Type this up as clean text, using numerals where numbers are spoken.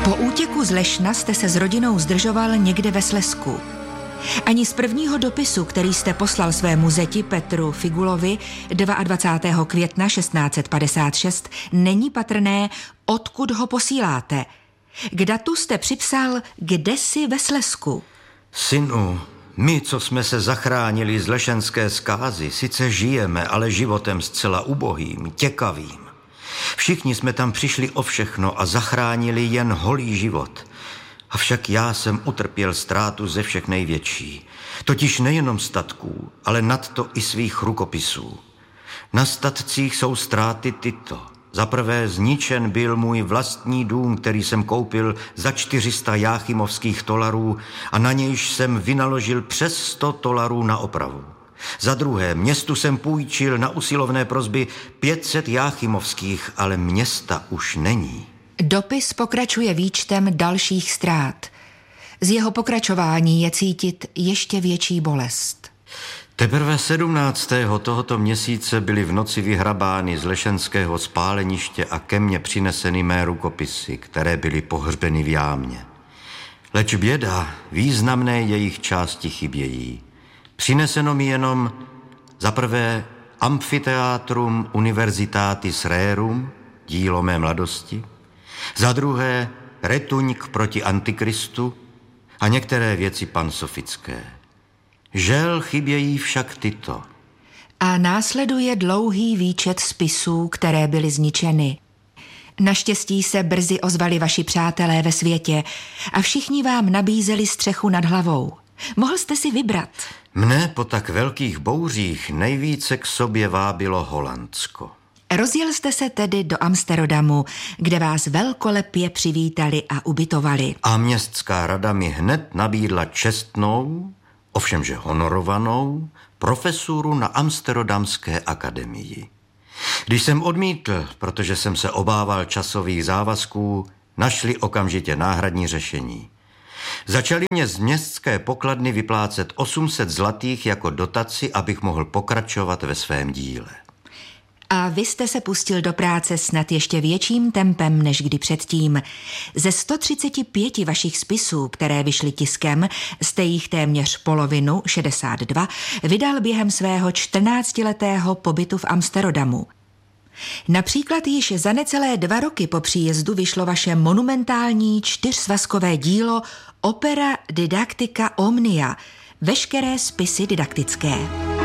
Po útěku z Lešna jste se s rodinou zdržoval někde ve Slezsku. Ani z prvního dopisu, který jste poslal svému zeti Petru Figulovi 22. května 1656, není patrné, odkud ho posíláte. K datu jste připsal kdesi ve Slezsku. Synu, my, co jsme se zachránili z lešenské zkázy, sice žijeme, ale životem zcela ubohým, těkavým. Všichni jsme tam přišli o všechno a zachránili jen holý život. Avšak já jsem utrpěl ztrátu ze všech největší. Totiž nejenom statků, ale nadto i svých rukopisů. Na statcích jsou ztráty tyto. Za prvé zničen byl můj vlastní dům, který jsem koupil za 400 jáchymovských tolarů a na nějž jsem vynaložil přes 100 tolarů na opravu. Za druhé, městu jsem půjčil na usilovné prosby 500 jáchymovských, ale města už není. Dopis pokračuje výčtem dalších ztrát. Z jeho pokračování je cítit ještě větší bolest. Teprve 17. tohoto měsíce byly v noci vyhrabány z lešenského spáleniště a ke mně přineseny mé rukopisy, které byly pohřbeny v jámě. Leč běda, významné jejich části chybějí. Přineseno mi jenom za prvé Amphitheatrum Universitatis Rerum, dílo mé mladosti, za druhé Retuňk proti Antikristu a některé věci pansofické. Žel chybějí však tyto. A následuje dlouhý výčet spisů, které byly zničeny. Naštěstí se brzy ozvali vaši přátelé ve světě a všichni vám nabízeli střechu nad hlavou. Mohl jste si vybrat. Mne po tak velkých bouřích nejvíce k sobě vábilo Holandsko. Rozjel jste se tedy do Amsterodamu, kde vás velkolepě přivítali a ubytovali. A městská rada mi hned nabídla čestnou, ovšemže honorovanou, profesuru na Amsterdamské akademii. Když jsem odmítl, protože jsem se obával časových závazků, našli okamžitě náhradní řešení. Začali mě z městské pokladny vyplácet 800 zlatých jako dotaci, abych mohl pokračovat ve svém díle. A vy jste se pustil do práce snad ještě větším tempem než kdy předtím. Ze 135 vašich spisů, které vyšly tiskem, jste jich téměř polovinu, 62, vydal během svého 14letého pobytu v Amsterodamu. Například již za necelé 2 roky po příjezdu vyšlo vaše monumentální 4svazkové dílo Opera Didactica Omnia, veškeré spisy didaktické.